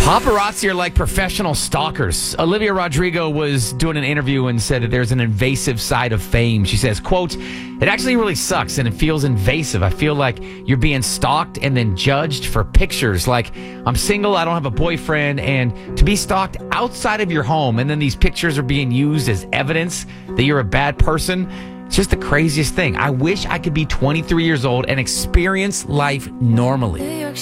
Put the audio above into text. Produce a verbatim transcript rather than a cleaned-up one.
Paparazzi are like professional stalkers. Olivia Rodrigo was doing an interview and said that there's an invasive side of fame. She says, quote, "It actually really sucks and it feels invasive. I feel like you're being stalked and then judged for pictures. Like, I'm single, I don't have a boyfriend, and to be stalked outside of your home and then these pictures are being used as evidence that you're a bad person. It's just the craziest thing. I wish I could be twenty-three years old and experience life normally."